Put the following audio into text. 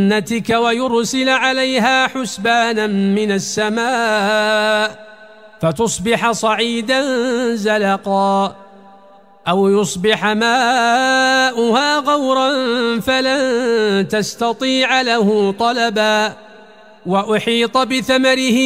جنتك ويرسل عليها حسبانا من السماء فتصبح صعيدا زلقا أو يصبح ماؤها غورا فلن تستطيع له طلبا وأحيط بثمره